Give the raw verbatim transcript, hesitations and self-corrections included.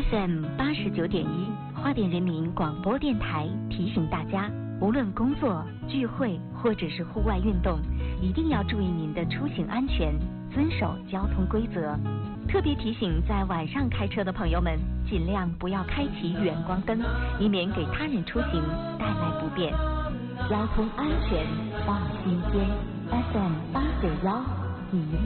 S M 八十九点一，花莲人民广播电台提醒大家，无论工作、聚会或者是户外运动，一定要注意您的出行安全，遵守交通规则。特别提醒在晚上开车的朋友们，尽量不要开启远光灯，以免给他人出行带来不便。交通安全放心间 ，S M 八九幺，一